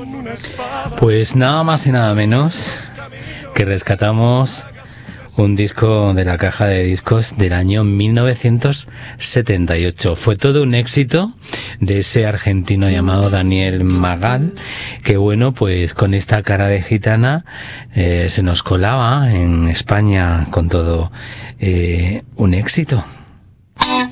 Pues nada más y nada menos que rescatamos un disco de la caja de discos del año 1978. Fue todo un éxito de ese argentino llamado Daniel Magal, que bueno, pues con esta cara de gitana se nos colaba en España con todo un éxito.